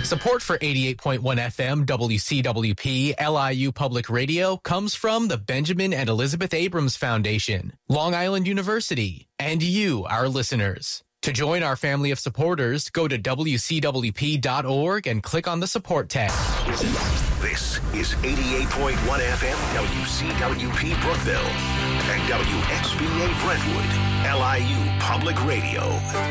Support for 88.1 FM WCWP LIU Public Radio comes from the Benjamin and Elizabeth Abrams Foundation, Long Island University, and you, our listeners. To join our family of supporters, go to WCWP.org and click on the support tab. This is 88.1 FM WCWP Brookville and WXBA Brentwood, LIU Public Radio.